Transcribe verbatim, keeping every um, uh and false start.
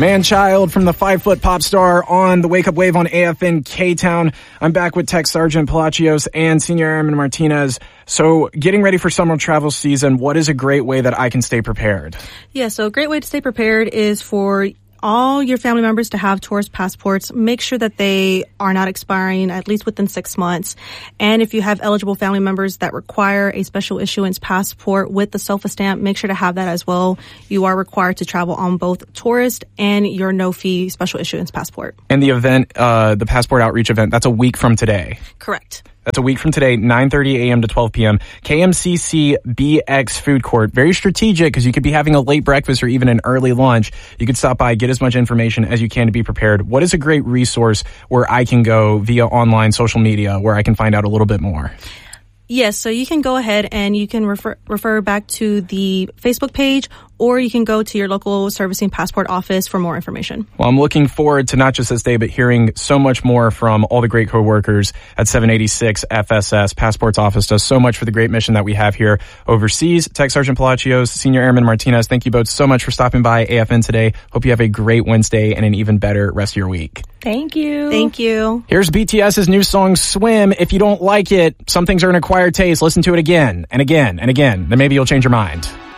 Man-Child from the five-foot pop star on the Wake Up Wave on A F N K-Town. I'm back with Tech Sergeant Palacios and Senior Airman Martinez. So getting ready for summer travel season, what is a great way that I can stay prepared? Yeah, so a great way to stay prepared is for all your family members to have tourist passports. Make sure that they are not expiring at least within six months. And if you have eligible family members that require a special issuance passport with the SOFA stamp, make sure to have that as well. You are required to travel on both tourist and your no-fee special issuance passport. And the event, uh, the passport outreach event, that's a week from today. Correct. That's a week from today, nine thirty a.m. to twelve p.m. K M C C B X Food Court. Very strategic because you could be having a late breakfast or even an early lunch. You could stop by, get as much information as you can to be prepared. What is a great resource where I can go via online social media where I can find out a little bit more? Yes, so you can go ahead and you can refer refer back to the Facebook page, or you can go to your local servicing passport office for more information. Well, I'm looking forward to not just this day, but hearing so much more from all the great co-workers at seven eighty-six F S S. Passports Office does so much for the great mission that we have here overseas. Tech Sergeant Palacios, Senior Airman Martinez, thank you both so much for stopping by A F N today. Hope you have a great Wednesday and an even better rest of your week. Thank you. Thank you. Here's BTS's new song, Swim. If you don't like it, some things are an acquired taste. Listen to it again and again and again. Then maybe you'll change your mind.